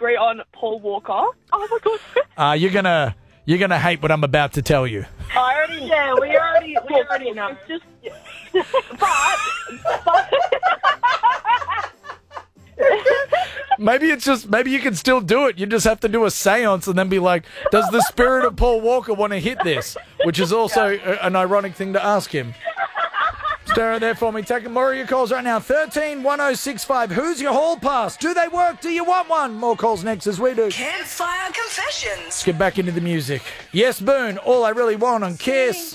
agree on Paul Walker. Oh my god. You're gonna hate what I'm about to tell you. I already, yeah, we already know. It's just, but Maybe you can still do it. You just have to do a seance and then be like, does the spirit of Paul Walker want to hit this? Which is also an ironic thing to ask him. Stay there for me. Taking more of your calls right now. 131065. Who's your hall pass? Do they work? Do you want one? More calls next as we do. Campfire Confessions. Let's get back into the music. Yes, Boone. All I really want on Kiss.